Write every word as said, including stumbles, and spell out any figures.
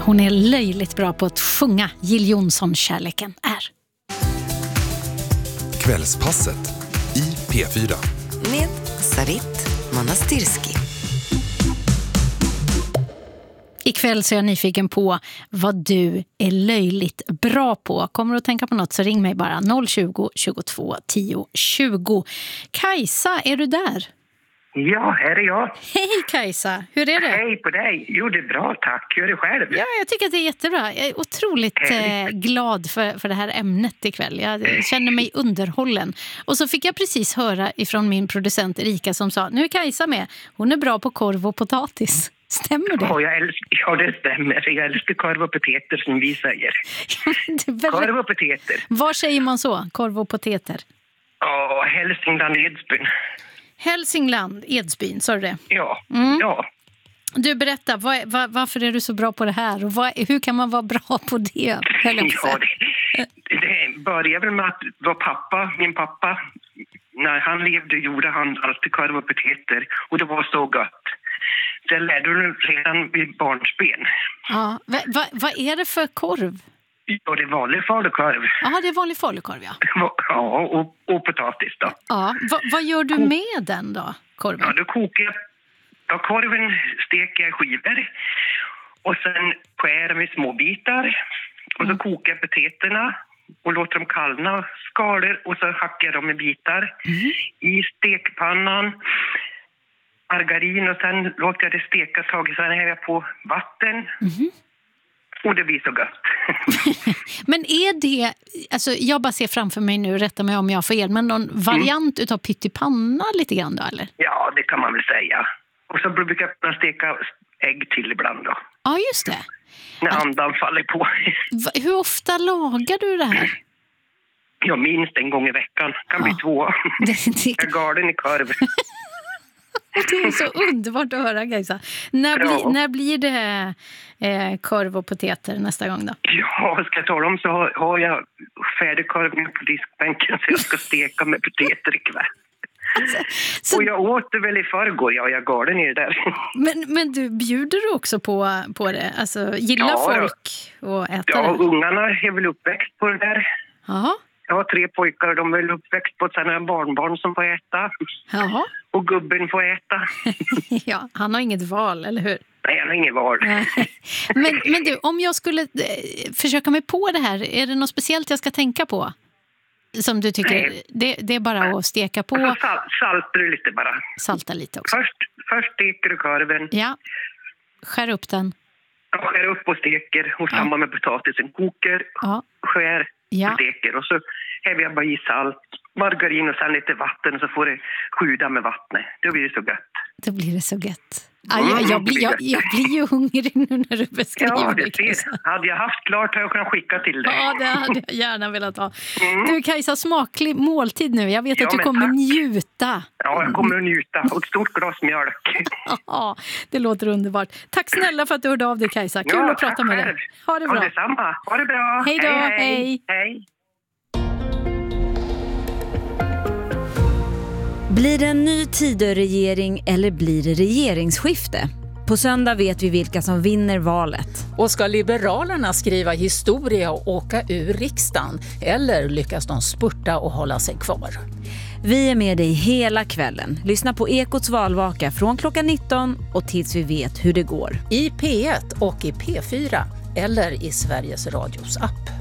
Hon är löjligt bra på att sjunga. Jill Johnson, Kärleken är. Kvällspasset i P fyra. Med Sarit Manastirski. Ikväll så är jag nyfiken på vad du är löjligt bra på. Kommer du att tänka på något så ring mig bara noll tjugo, tjugotvå, tio, tjugo. Kajsa, är du där? Ja, här är jag. Hej Kajsa, hur är det? Hej på dig. Jo, det är bra, tack. Hur är det själv? Ja, jag tycker att det är jättebra. Jag är otroligt eh, glad för, för det här ämnet ikväll. Jag känner mig underhållen. Och så fick jag precis höra ifrån min producent Erika som sa, nu är Kajsa med. Hon är bra på korv och potatis. Stämmer det? Ja, jag älskar, ja, det stämmer. Jag älskar korv och potater som vi säger. väl... Korv och potater. Var säger man så? Korv och potater? Ja, Hälsingland, Edsbyn. Hälsingland, Edsbyn, sa du det? Ja, mm. ja. Du, berätta, vad, vad, varför är du så bra på det här? Och vad, hur kan man vara bra på det? Ja, det, det börjar väl med att vår pappa, min pappa, när han levde gjorde han alltid korv och potater. Och det var så gott. Så jag lärde du redan vid barnsben. Ja, vad va, va är det för korv? Ja, det är vanlig falukorv. Ja, det är vanlig falukorv, ja. Ja, och, och potatis då. Ja, va, vad gör du med den då, korven? Ja, då kokar jag. Ja, korven steker jag i skivor. Och sen skär dem i små bitar. Och så mm. kokar jag potaterna och låter dem kallna skalor. Och så hackar jag dem i bitar mm. i stekpannan. Margarin och sen låter jag det steka ett tag. Sen häller jag på vatten. Mm. Och det blir så gott. Men är det, alltså jag bara ser framför mig nu, rätta mig om jag har fel, men någon variant mm. utav pyttipanna lite grann då, eller? Ja, det kan man väl säga. Och så brukar jag steka ägg till ibland då. Ja, just det. När andan faller på. Hur ofta lagar du det här? Ja, minst en gång i veckan. Kan ja. bli två. Det, det... Jag garden i korv. Det är så underbart att höra, Kajsa. När, bli, ja. när blir det eh, korv och potater nästa gång då? Ja, ska jag tala om så har, har jag färdigkorv på diskbänken så jag ska steka med potater ikväll. Alltså, så... Och jag åt det väl i förrgår, ja, jag garden i det där. Men, men du, bjuder du också på, på det? Alltså, gillar ja, folk att äta ja, det? Ja, ungarna är väl uppväxt på det där. Jaha. Jag har tre pojkar och de är väl uppväxt på ett sådana barnbarn som får äta. Jaha. Och gubben får äta. Ja, han har inget val, eller hur? Nej, han har inget val. men, men du, om jag skulle eh, försöka mig på det här, är det något speciellt jag ska tänka på? Som du tycker, det, det är bara att steka på. Och så sal- saltar du lite bara. Salta lite också. Först, först steker du korven. Ja, skär upp den. Ja, skär upp och steker. Och samma ja. med potatisen. Koker, ja. skär ja. och steker. Och så häver jag bara i salt, margarin och sen lite vatten. Och så får det sjuda med vattnet. Då blir det så gött. Då blir det så gött. Ah, jag, jag, blir, jag, jag blir ju hungrig nu när du beskriver ja, det. Kajsa. Hade jag haft klart hade jag kunnat skicka till dig. Ja, det hade jag gärna velat ha. Mm. Du Kajsa, smaklig måltid nu. Jag vet ja, att du kommer tack. njuta. Ja, jag kommer att njuta. Och ett stort glas mjölk. Ja, det låter underbart. Tack snälla för att du hörde av dig, Kajsa. Kul ja, att prata med dig. Ha det bra. Ja, detsamma. Ha det bra. Hej då. Hej. Hej. Hej. Blir det en ny Tidöregering eller blir det regeringsskifte? På söndag vet vi vilka som vinner valet. Och ska Liberalerna skriva historia och åka ur riksdagen? Eller lyckas de spurta och hålla sig kvar? Vi är med dig hela kvällen. Lyssna på Ekots valvaka från klockan nitton och tills vi vet hur det går. I P ett och i P fyra eller i Sveriges Radios app.